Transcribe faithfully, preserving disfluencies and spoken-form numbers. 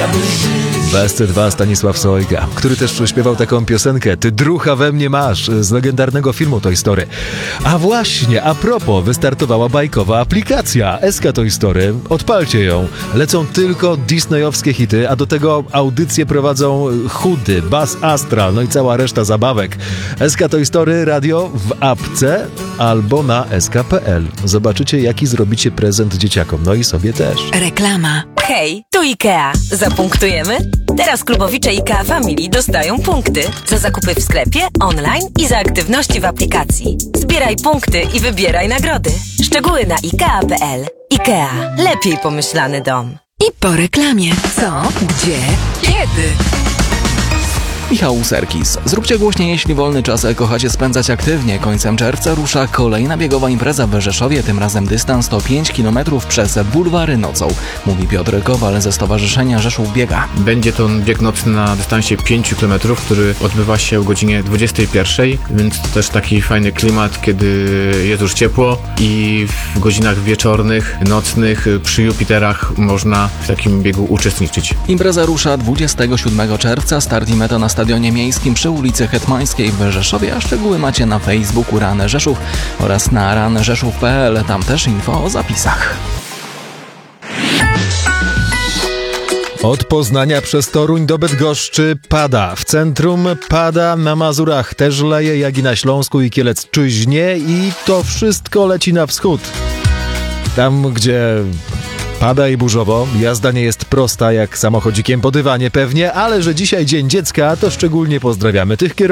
aby żyć. W S C dwa Stanisław Sojka, który też śpiewał taką piosenkę Ty drucha we mnie masz z legendarnego filmu Toy Story. A właśnie, a propos, wystartowała bajkowa aplikacja S K Toy Story. Odpalcie ją. Lecą tylko disneyowskie hity, a do tego audycje prowadzą Chudy, Buzz Astral, no i cała reszta zabawek. S K Toy Story radio w apce albo na s k kropka p l. Zobaczycie, jaki zrobicie prezent dzieciakom, no i sobie też. Reklama. Hej, tu IKEA. Zapunktujemy? Teraz klubowicze IKEA Family dostają punkty za zakupy w sklepie, online i za aktywności w aplikacji. Zbieraj punkty i wybieraj nagrody. Szczegóły na ikea kropka p l. IKEA. Lepiej pomyślany dom. I po reklamie. Co? Gdzie? Kiedy? Michał Serkis. Zróbcie głośniej, jeśli wolny czas kochacie spędzać aktywnie. Końcem czerwca rusza kolejna biegowa impreza w Rzeszowie, tym razem dystans to pięć kilometrów przez bulwary nocą, mówi Piotr Kowal ze Stowarzyszenia Rzeszów Biega. Będzie to bieg nocny na dystansie pięć kilometrów, który odbywa się o godzinie dwudziestej pierwszej, więc to też taki fajny klimat, kiedy jest już ciepło i w godzinach wieczornych, nocnych przy Jupiterach można w takim biegu uczestniczyć. Impreza rusza dwudziestego siódmego czerwca, start i meta na stadionie miejskim przy ulicy Hetmańskiej w Rzeszowie, a szczegóły macie na Facebooku Rany Rzeszów oraz na rany rzeszów kropka p l. Tam też info o zapisach. Od Poznania przez Toruń do Bydgoszczy pada. W centrum pada, na Mazurach też leje, jak i na Śląsku i Kielecczyźnie, i to wszystko leci na wschód. Tam, gdzie pada i burzowo, jazda nie jest prosta jak samochodzikiem po dywanie pewnie, ale że dzisiaj Dzień Dziecka, to szczególnie pozdrawiamy tych kierowców.